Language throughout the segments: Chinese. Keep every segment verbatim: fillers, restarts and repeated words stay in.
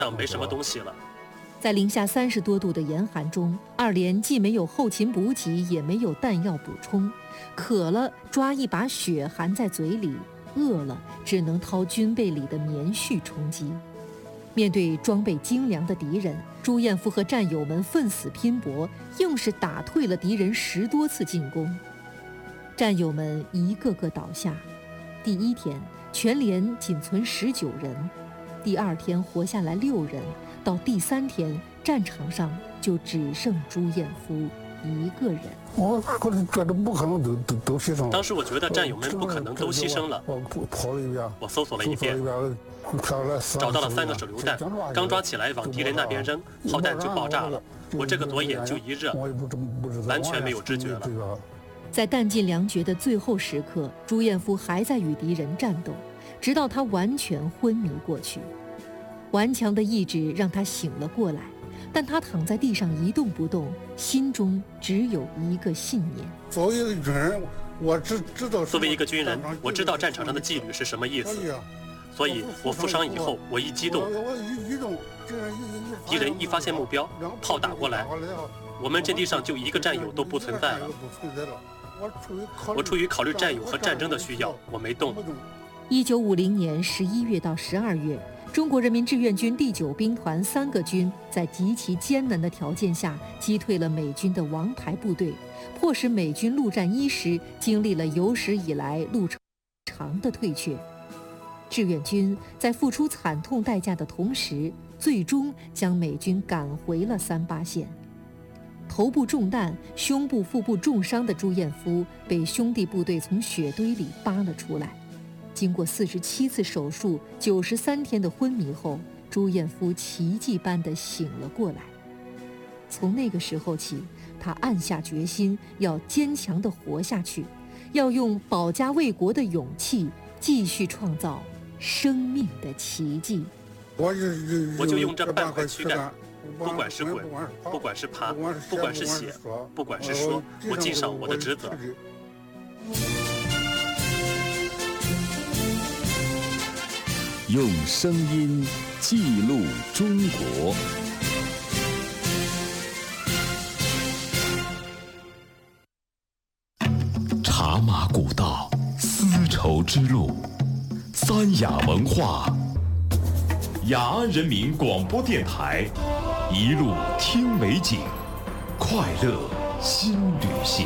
上没什么东西了。 在零下三十多度的严寒中，二连既没有后勤补给，也没有弹药补充，渴了抓一把雪含在嘴里，饿了只能掏军备里的棉絮充饥。面对装备精良的敌人，朱彦夫和战友们奋死拼搏，硬是打退了敌人十多次进攻。战友们一个个倒下，第一天全连仅存十九人，第二天活下来六人，到第三天战场上就只剩朱彦夫一个人。 我可能觉得不可能都都都牺牲了。 当时我觉得战友们不可能都牺牲了。 我跑了一遍， 我搜索了一遍，找到了三个手榴弹，刚抓起来往敌人那边扔，炮弹就爆炸了。我这个左眼就一热，完全没有知觉了。 在弹尽粮绝的最后时刻，朱彦夫还在与敌人战斗，直到他完全昏迷过去。顽强的意志让他醒了过来，但他躺在地上一动不动，心中只有一个信念。 作为一个军人，我只知道作为一个军人，我知道战场上的纪律是什么意思。所以我负伤以后，我一激动，敌人一发现目标，炮打过来，我们阵地上就一个战友都不存在了。我出于考虑战友和战争的需要，我没动。 一九五零年十一月到十二月，中国人民志愿军第九兵团三个军在极其艰难的条件下击退了美军的王牌部队，迫使美军陆战一师经历了有史以来路程长的退却。志愿军在付出惨痛代价的同时，最终将美军赶回了三八线。头部中弹、胸部、腹部重伤的朱彦夫被兄弟部队从雪堆里扒了出来。经过四十七次手术、九十三天的昏迷后，朱彦夫奇迹般地醒了过来。从那个时候起，他暗下决心要坚强地活下去，要用保家卫国的勇气继续创造生命的奇迹。 我就我就用这半块躯干，不管是滚，不管是爬，不管是写，不管是说，我尽上我的职责。 用声音记录中国。茶马古道，丝绸之路，三雅文化。雅安人民广播电台，一路听美景，快乐新旅行。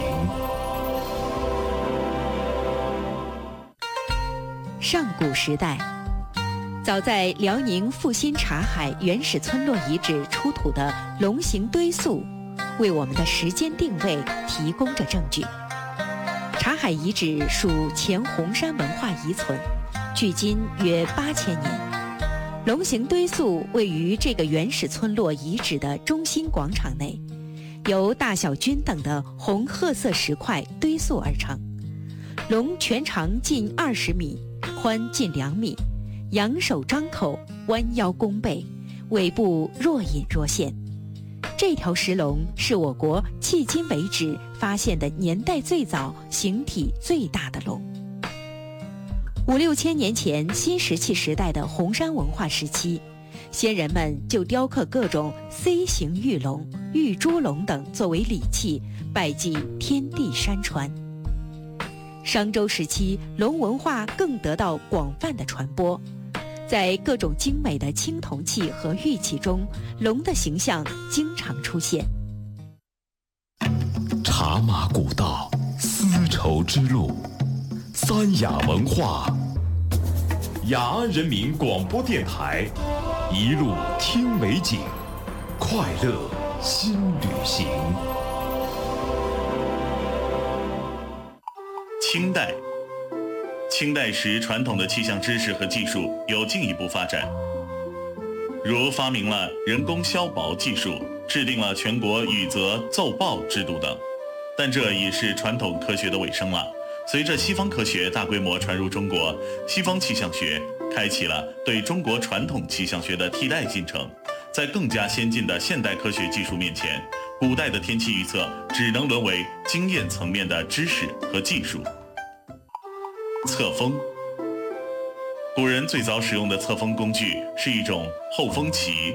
上古时代，早在辽宁阜新察海原始村落遗址出土的龙形堆塑，为我们的时间定位提供着证据。察海遗址属前红山文化遗存，距今约八千年。龙形堆塑位于这个原始村落遗址的中心广场内，由大小均等的红褐色石块堆塑而成。龙全长近二十米，宽近两米，仰首张口，弯腰弓背，尾部若隐若现。这条石龙是我国迄今为止发现的年代最早、形体最大的龙。五六千年前新石器时代的红山文化时期，先人们就雕刻各种 C 形玉龙、玉猪龙等作为礼器，拜祭天地山川。商周时期，龙文化更得到广泛的传播，在各种精美的青铜器和玉器中，龙的形象经常出现。 茶马古道，丝绸之路，三雅文化。雅安人民广播电台，一路听美景，快乐新旅行。 清代，清代时传统的气象知识和技术有进一步发展，如发明了人工削薄技术，制定了全国雨泽奏报制度等。但这已是传统科学的尾声了。随着西方科学大规模传入中国，西方气象学开启了对中国传统气象学的替代进程。在更加先进的现代科学技术面前，古代的天气预测只能沦为经验层面的知识和技术。测风， 古人最早使用的测风工具是一种后风旗。